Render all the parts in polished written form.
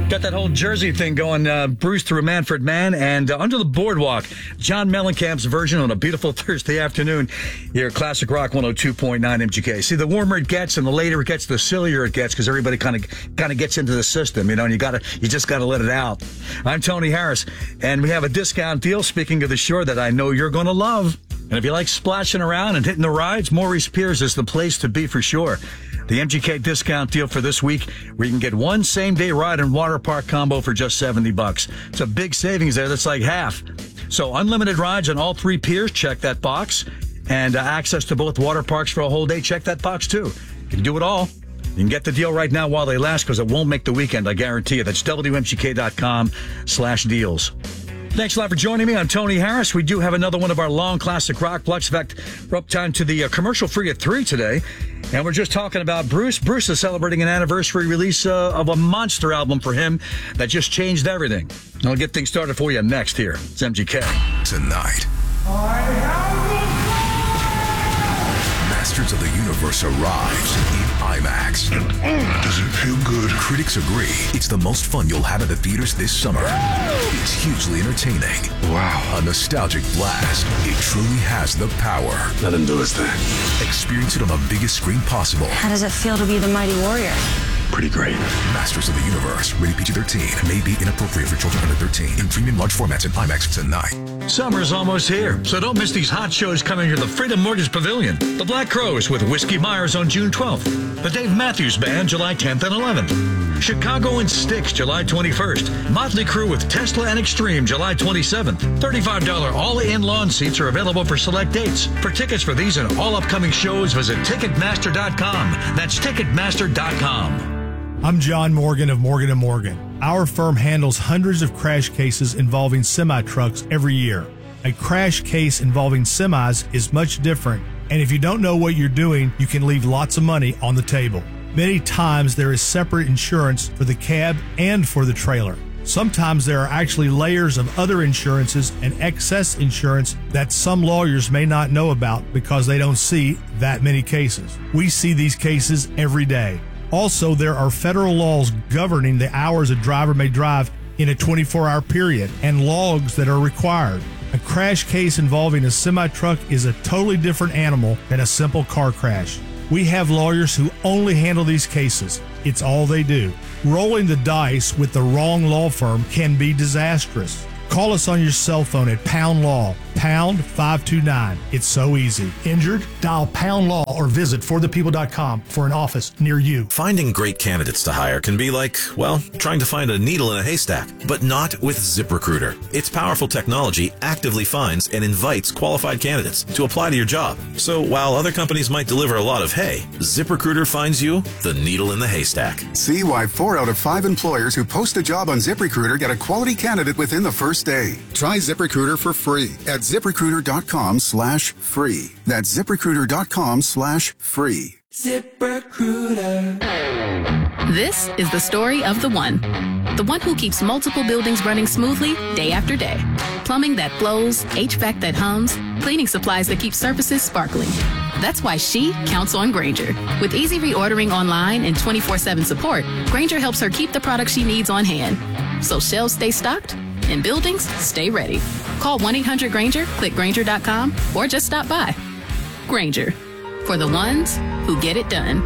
Got that whole Jersey thing going, Bruce through Manfred Mann and Under the Boardwalk. John Mellencamp's version on a beautiful Thursday afternoon here at Classic Rock 102.9 MGK. See, the warmer it gets and the later it gets, the sillier it gets because everybody kind of gets into the system, and you just got to let it out. I'm Tony Harris, and we have a discount deal, speaking of the shore, that I know you're going to love. And if you like splashing around and hitting the rides, Maurice Piers is the place to be for sure. The MGK discount deal for this week, where you can get one same-day ride and water park combo for just $70. It's a big savings there. That's like half. So unlimited rides on all three piers, check that box. And access to both water parks for a whole day, check that box too. You can do it all. You can get the deal right now while they last because it won't make the weekend, I guarantee you. That's WMGK.com/deals. Thanks a lot for joining me. I'm Tony Harris. We do have another one of our long classic rock blocks. In fact, we're up time to the commercial free at 3 today. And we're just talking about Bruce. Bruce is celebrating an anniversary release of a monster album for him that just changed everything. I'll get things started for you next here. It's MGK. Tonight, Masters of the Universe arrives in IMAX. Does it feel good? Critics agree it's the most fun you'll have at the theaters this summer. It's hugely entertaining. Wow. A nostalgic blast. It truly has the power. Let him do his thing. Experience it on the biggest screen possible. How does it feel to be the mighty warrior? Pretty great. Masters of the Universe. Rated PG-13. May be inappropriate for children under 13. In premium large formats in IMAX tonight. Summer's almost here, so don't miss these hot shows coming to the Freedom Mortgage Pavilion. The Black Crowes with Whiskey Myers on June 12th. The Dave Matthews Band, July 10th and 11th. Chicago and Styx, July 21st. Motley Crue with Tesla and Extreme, July 27th. $35 all-in lawn seats are available for select dates. For tickets for these and all upcoming shows, visit Ticketmaster.com. That's Ticketmaster.com. I'm John Morgan of Morgan & Morgan. Our firm handles hundreds of crash cases involving semi-trucks every year. A crash case involving semis is much different, and if you don't know what you're doing, you can leave lots of money on the table. Many times there is separate insurance for the cab and for the trailer. Sometimes there are actually layers of other insurances and excess insurance that some lawyers may not know about because they don't see that many cases. We see these cases every day. Also, there are federal laws governing the hours a driver may drive in a 24-hour period and logs that are required. A crash case involving a semi-truck is a totally different animal than a simple car crash. We have lawyers who only handle these cases. It's all they do. Rolling the dice with the wrong law firm can be disastrous. Call us on your cell phone at Pound Law, pound 529. It's so easy. Injured? Dial Pound Law or visit forthepeople.com for an office near you. Finding great candidates to hire can be like, well, trying to find a needle in a haystack, but not with ZipRecruiter. Its powerful technology actively finds and invites qualified candidates to apply to your job. So while other companies might deliver a lot of hay, ZipRecruiter finds you the needle in the haystack. See why 4 out of 5 employers who post a job on ZipRecruiter get a quality candidate within the first day. Try ZipRecruiter for free at ZipRecruiter.com/free. That's ZipRecruiter.com/free. ZipRecruiter. This is the story of the one who keeps multiple buildings running smoothly day after day. Plumbing that flows, HVAC that hums, cleaning supplies that keep surfaces sparkling. That's why she counts on Grainger. With easy reordering online and 24/7 support, Grainger helps her keep the products she needs on hand. So shelves stay stocked and buildings stay ready. Call 1-800-GRAINGER, click Grainger.com, or just stop by. Grainger, for the ones who get it done.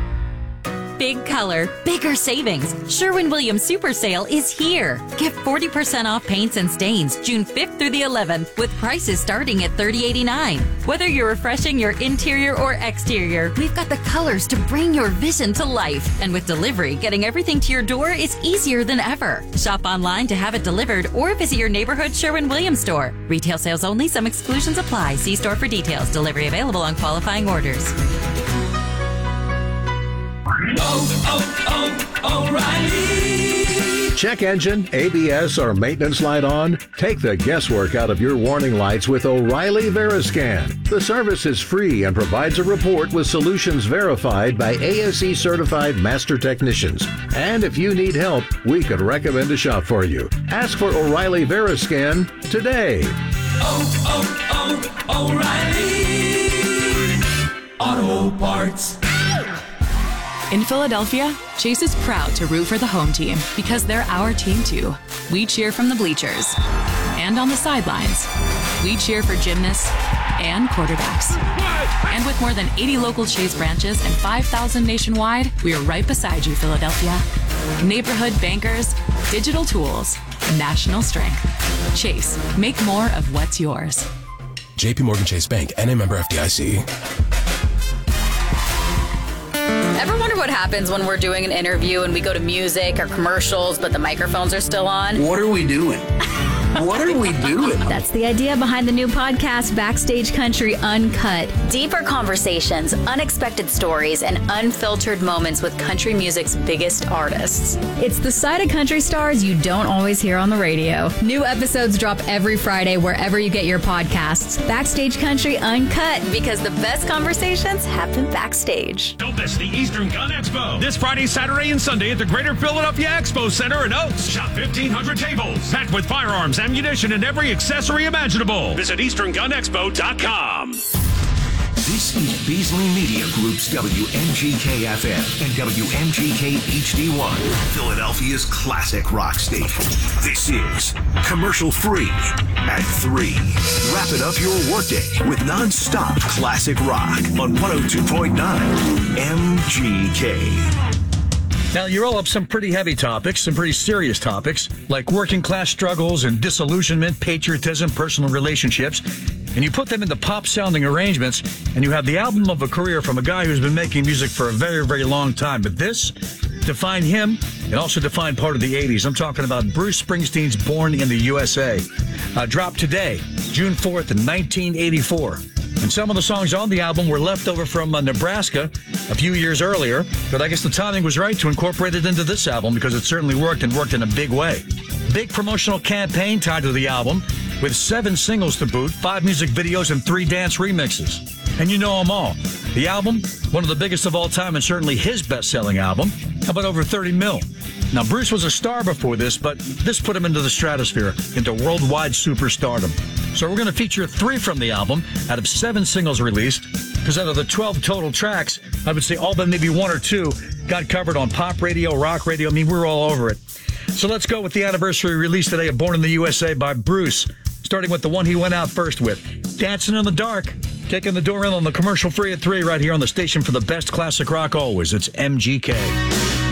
Big color, bigger savings. Sherwin-Williams Super Sale is here. Get 40% off paints and stains June 5th through the 11th with prices starting at $30.89. Whether you're refreshing your interior or exterior, we've got the colors to bring your vision to life. And with delivery, getting everything to your door is easier than ever. Shop online to have it delivered or visit your neighborhood Sherwin-Williams store. Retail sales only. Some exclusions apply. See store for details. Delivery available on qualifying orders. O'Reilly. Check engine, ABS, or maintenance light on? Take the guesswork out of your warning lights with O'Reilly Veriscan. The service is free and provides a report with solutions verified by ASE certified master technicians. And if you need help, we could recommend a shop for you. Ask for O'Reilly Veriscan today. O'Reilly Auto Parts. In Philadelphia, Chase is proud to root for the home team because they're our team too. We cheer from the bleachers and on the sidelines. We cheer for gymnasts and quarterbacks. And with more than 80 local Chase branches and 5,000 nationwide, we are right beside you, Philadelphia. Neighborhood bankers, digital tools, national strength. Chase, make more of what's yours. JP Morgan Chase Bank, N.A. member FDIC. Ever wonder what happens when we're doing an interview and we go to music or commercials, but the microphones are still on? What are we doing? What are we doing? That's the idea behind the new podcast, Backstage Country Uncut. Deeper conversations, unexpected stories, and unfiltered moments with country music's biggest artists. It's the side of country stars you don't always hear on the radio. New episodes drop every Friday wherever you get your podcasts. Backstage Country Uncut, because the best conversations happen backstage. Don't miss the Eastern Gun Expo this Friday, Saturday, and Sunday at the Greater Philadelphia Expo Center in Oaks. Shop 1,500 tables, packed with firearms, ammunition, and every accessory imaginable. Visit EasternGunExpo.com. This is Beasley Media Group's WMGK-FM and WMGK HD1, Philadelphia's classic rock station. This is Commercial Free at 3. Wrap it up your workday with non-stop classic rock on 102.9 MGK. Now, you roll up some pretty heavy topics, some pretty serious topics, like working class struggles and disillusionment, patriotism, personal relationships, and you put them into pop-sounding arrangements, and you have the album of a career from a guy who's been making music for a very, very long time. But this defined him and also defined part of the 80s. I'm talking about Bruce Springsteen's Born in the USA. Dropped today, June 4th in 1984. And some of the songs on the album were left over from Nebraska a few years earlier, but I guess the timing was right to incorporate it into this album because it certainly worked and worked in a big way. Big promotional campaign tied to the album with 7 singles to boot, 5 music videos, and 3 dance remixes. And you know them all. The album, one of the biggest of all time and certainly his best-selling album, about over 30 mil. Now, Bruce was a star before this, but this put him into the stratosphere, into worldwide superstardom. So we're going to feature 3 from the album out of 7 singles released, because out of the 12 total tracks, I would say all but maybe 1 or 2 got covered on pop radio, rock radio. I mean, we're all over it. So let's go with the anniversary release today of Born in the USA by Bruce, starting with the one he went out first with, Dancing in the Dark. Kicking the door in on the Commercial Free at 3 right here on the station for the best classic rock always. It's MGK.